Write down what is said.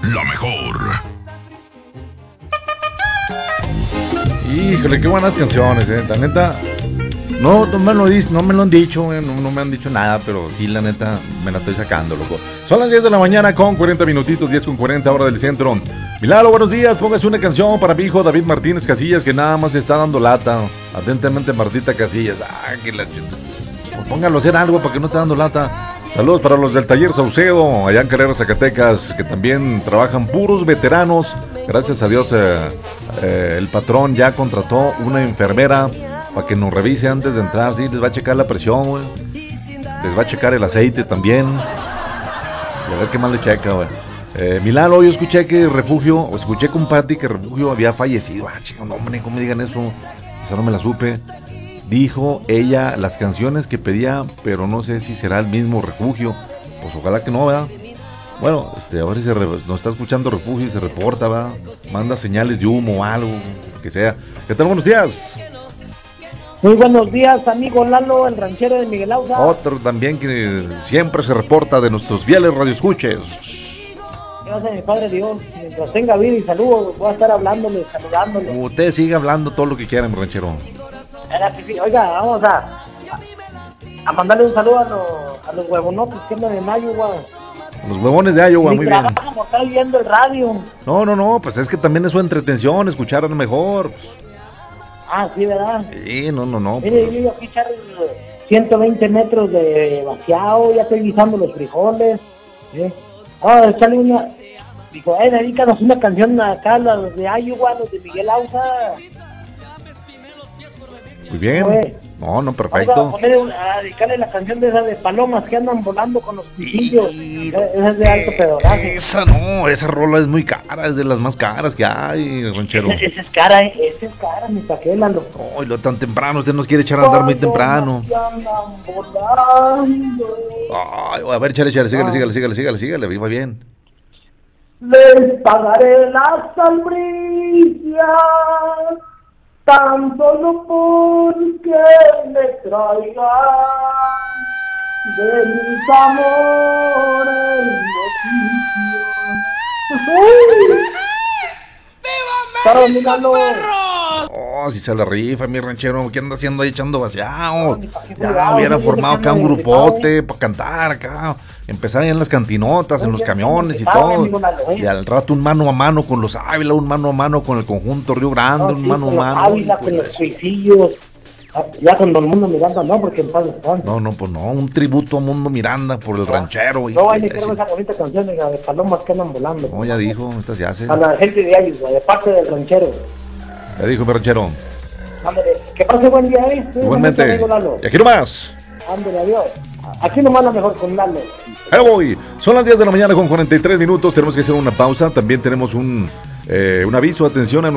la mejor. Híjole, qué buenas canciones, la neta. No me lo han dicho, no me han dicho nada, pero sí, la neta, me la estoy sacando, loco. Son las 10 de la mañana con 40 minutitos, 10 con 40 hora del centro. Milagro, buenos días, póngase una canción para mi hijo David Martínez Casillas, que nada más está dando lata. Atentamente, Martita Casillas. Que la póngalo a hacer algo para que no esté dando lata. Saludos para los del taller Saucedo, allá en Carrera, Zacatecas, que también trabajan puros veteranos. Gracias a Dios, el patrón ya contrató una enfermera para que nos revise antes de entrar. Sí, les va a checar la presión, güey. Les va a checar el aceite también. Y a ver qué más le checa, güey. Milano, yo escuché con Pati que Refugio había fallecido. Chico, no, hombre, ¿cómo me digan eso? Esa no me la supe. Dijo ella las canciones que pedía, pero no sé si será el mismo Refugio. Pues ojalá que no, ¿verdad? Bueno, a ver si nos está escuchando Refugio y se reporta, ¿verdad? Manda señales de humo o algo, que sea. ¿Qué tal? Buenos días. Muy buenos días, amigo Lalo, el ranchero de Miguel Ausa. Otro también que siempre se reporta de nuestros fieles radioescuches. Gracias, mi Padre Dios. Mientras tenga vida y salud, voy a estar hablándole, saludándole. Usted sigue hablando todo lo que quiera, mi ranchero. Oiga, vamos a mandarle un saludo a los huevonotes que andan en Iowa. Los huevones de Iowa, muy bien. Como está viendo el radio. No, pues es que también es su entretención, escuchar mejor. Sí, ¿verdad? Sí, no. Mire, yo iba a echar 120 metros de vaciado, ya estoy guisando los frijoles. Echarle una. Dijo, dedícanos una canción acá, los de Iowa, los de Miguel Ausa. Muy bien. No, perfecto. Vamos a dedicarle la canción de esa de palomas que andan volando con los cuchillos. Esa es de alto pedoraje. Esa rola es muy cara, es de las más caras que hay, ranchero. Esa es cara, mi paquela, loco. Y lo tan temprano, usted nos quiere echar a andar muy temprano. A ver, sígale, viva bien. Les pagaré las albricias tan solo porque me traigan de mis amores noticias. ¡Viva México, perros! Si se la rifa, mi ranchero, ¿qué anda haciendo ahí echando vaciado? Ya hubiera formado acá un grupote para cantar acá. Empezar ahí en las cantinotas, en los camiones y todo. Y al rato un mano a mano con los Ávila, un mano a mano con el conjunto Río Grande, un mano a mano. Ávila con los suicidios. Ya con Don Mundo Miranda, no, porque en paz descanse. No, pues no, un tributo a Mundo Miranda por el ranchero. No, hay que esa bonita canción de palomas que andan volando. No, ya dijo, esta se hace. A la gente de Iowa, de parte del ranchero. Ya dijo mi ranchero. Ándale, que pase buen día, Igualmente. Y aquí nomás. Ándale, adiós. Aquí nomás la mejor con Lalo. Ahí voy. Son las 10 de la mañana con 43 minutos. Tenemos que hacer una pausa. También tenemos un aviso. Atención a